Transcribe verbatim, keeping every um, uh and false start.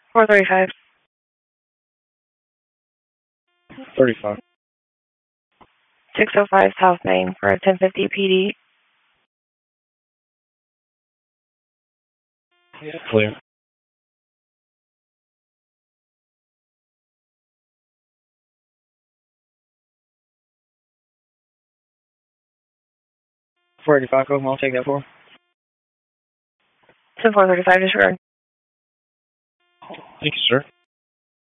four thirty-five. thirty-five. six oh five South Main for a ten fifty P D. Clear. four eighty-five, Oklahoma, I'll take that for. ten four thirty-five, disregard. Thank you, sir.